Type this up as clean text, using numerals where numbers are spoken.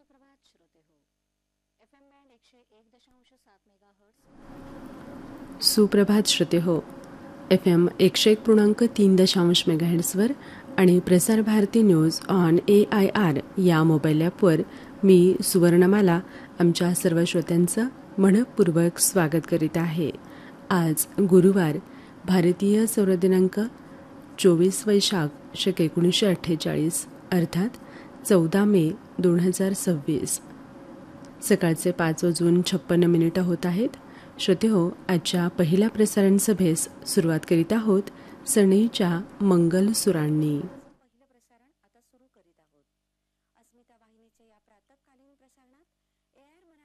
सुप्रभात श्रोते हो. FM band 101.7 megahertz. सुप्रभात श्रोते हो. FM 101.3 मेगाहर्ट्जवर आणि Prasar Bharati news on AIR या मोबाईल ॲपवर मी सुवर्णमाला आमच्या सर्व श्रोत्यांचं मनपूर्वक स्वागत करीत आहे. आज गुरुवार, भारतीय सौर दिनांक 24 वैशाख शक 1948 अर्थात 14 मे 2026. सकाळचे 5:56 होत आहेत. श्रोते हो, आजच्या पहिल्या प्रसारण सभेस सुरुवात करीत आहोत सनईच्या मंगल सुरांनी.